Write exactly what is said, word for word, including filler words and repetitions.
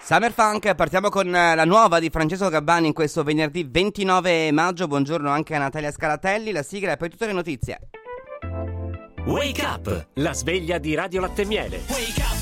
Summer Funk, partiamo con la nuova di Francesco Gabbani in questo venerdì ventinove maggio. Buongiorno anche a Natalia Scaratelli, la sigla e poi tutte le notizie. Wake Up, la sveglia di Radio Latte Miele. Wake up,